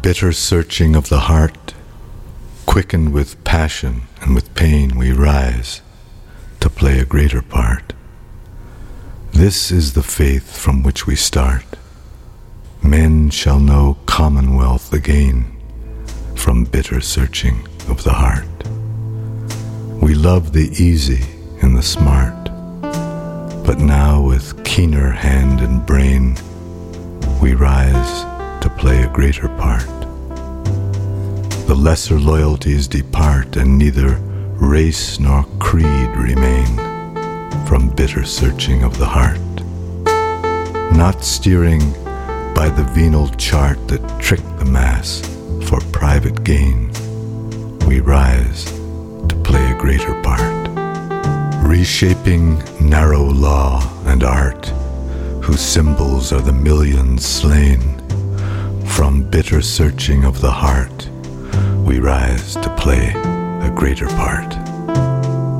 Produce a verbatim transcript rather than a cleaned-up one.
bitter searching of the heart, quickened with passion and with pain, we rise to play a greater part. This is the faith from which we start. Men shall know commonwealth again from bitter searching of the heart. We love the easy and the smart, but now with keener hand and brain, we rise to play a greater part. The lesser loyalties depart, and neither race nor creed remain from bitter searching of the heart. Not steering by the venal chart that tricked the mass for private gain, we rise to play a greater part. Reshaping narrow law and art, whose symbols are the millions slain, from bitter searching of the heart, we rise to play a greater part.